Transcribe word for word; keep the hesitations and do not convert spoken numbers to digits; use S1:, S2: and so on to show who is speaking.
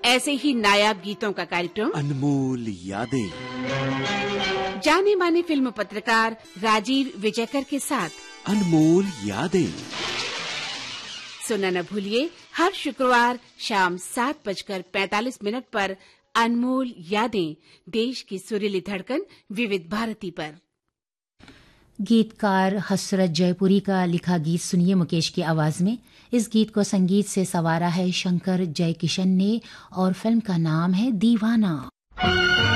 S1: ऐसे ही नायाब गीतों का कार्यक्रम
S2: अनमोल यादें,
S1: जाने माने फिल्म पत्रकार राजीव विजयकर के साथ
S2: अनमोल यादें
S1: सुनना न भूलिए हर शुक्रवार शाम सात बजकर पैंतालीस मिनट पर अनमोल यादें, देश की सुरीली धड़कन विविध भारती पर।
S3: गीतकार हसरत जयपुरी का लिखा गीत सुनिए मुकेश की आवाज में। इस गीत को संगीत से संवारा है शंकर जयकिशन ने और फिल्म का नाम है दीवाना।